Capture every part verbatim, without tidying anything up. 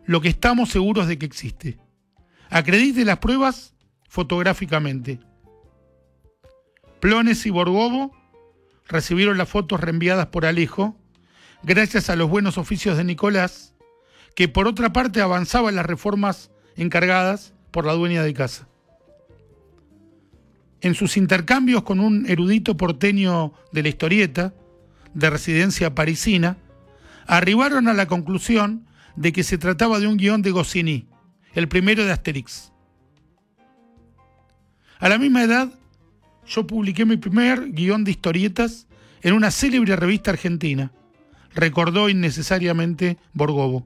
lo que estamos seguros de que existe. Acredite las pruebas fotográficamente. Plones y Borgovo recibieron las fotos reenviadas por Alejo, gracias a los buenos oficios de Nicolás, que por otra parte avanzaba en las reformas encargadas por la dueña de casa. En sus intercambios con un erudito porteño de la historieta, de residencia parisina, arribaron a la conclusión de que se trataba de un guión de Goscinny, el primero de Asterix. A la misma edad, yo publiqué mi primer guión de historietas en una célebre revista argentina, recordó innecesariamente Borgovo.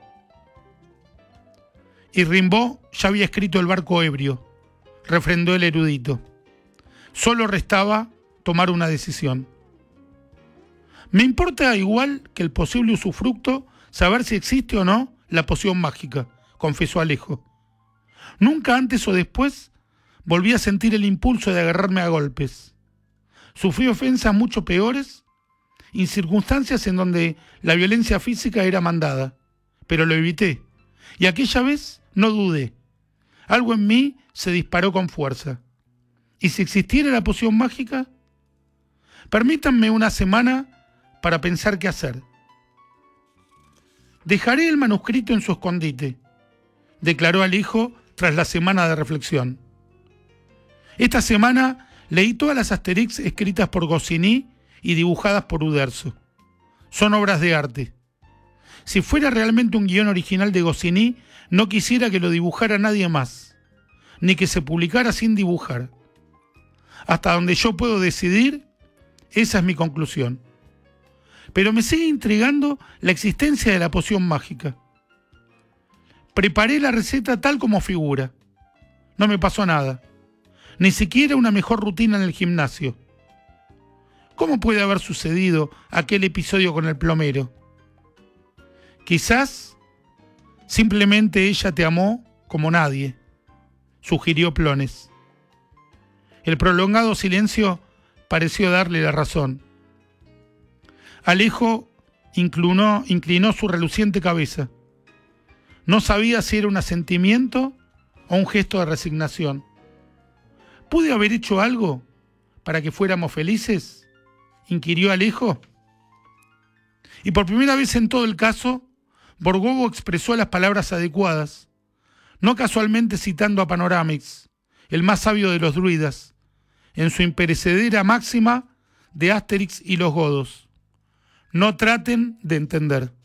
Y Rimbaud ya había escrito El barco ebrio, refrendó el erudito. Solo restaba tomar una decisión. Me importa igual que el posible usufructo saber si existe o no la poción mágica, confesó Alejo. Nunca antes o después volví a sentir el impulso de agarrarme a golpes. Sufrí ofensas mucho peores y circunstancias en donde la violencia física era mandada, pero lo evité. Y aquella vez no dudé. Algo en mí se disparó con fuerza. ¿Y si existiera la poción mágica? Permítanme una semana para pensar qué hacer. Dejaré el manuscrito en su escondite, declaró Alejo tras la semana de reflexión. Esta semana leí todas las Asterix escritas por Goscinny y dibujadas por Uderzo. Son obras de arte. Si fuera realmente un guión original de Goscinny, no quisiera que lo dibujara nadie más, ni que se publicara sin dibujar. Hasta donde yo puedo decidir, esa es mi conclusión. Pero me sigue intrigando la existencia de la poción mágica. Preparé la receta tal como figura. No me pasó nada. Ni siquiera una mejor rutina en el gimnasio. ¿Cómo puede haber sucedido aquel episodio con el plomero? Quizás simplemente ella te amó como nadie, sugirió Plones. El prolongado silencio pareció darle la razón. Alejo inclinó, inclinó su reluciente cabeza. No sabía si era un asentimiento o un gesto de resignación. ¿Pude haber hecho algo para que fuéramos felices?, inquirió Alejo. Y por primera vez en todo el caso, Borgovo expresó las palabras adecuadas, no casualmente citando a Panoramix, el más sabio de los druidas, en su imperecedera máxima de Asterix y los godos. No traten de entender.